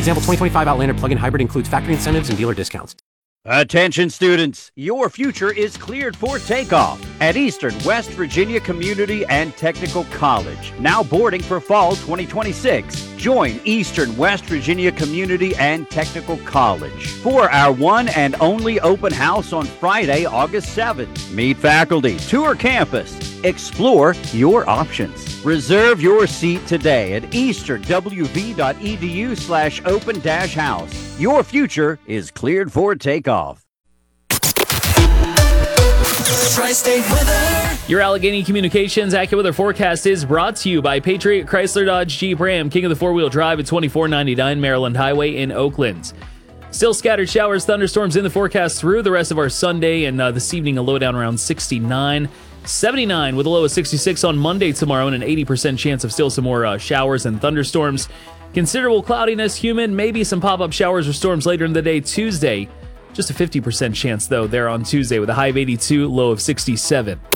Example, 2025 Outlander plug-in hybrid includes factory incentives and dealer discounts. Attention students, your future is cleared for takeoff at Eastern West Virginia Community and Technical College. Now boarding for fall 2026. Join Eastern West Virginia Community and Technical College for our one and only open house on Friday, August 7th. Meet faculty, tour campus, explore your options. Reserve your seat today at easternwv.edu/open-house. Your future is cleared for takeoff. Tri-State weather. Your Allegheny Communications AccuWeather forecast is brought to you by Patriot Chrysler Dodge Jeep Ram, king of the four-wheel drive at 2499 Maryland Highway in Oakland. Still scattered showers, thunderstorms in the forecast through the rest of our Sunday, and this evening a low down around 69. 79 with a low of 66 on Monday tomorrow, and an 80% chance of still some more showers and thunderstorms. Considerable cloudiness, humid, maybe some pop-up showers or storms later in the day Tuesday. Just a 50% chance, though, there on Tuesday with a high of 82, low of 67.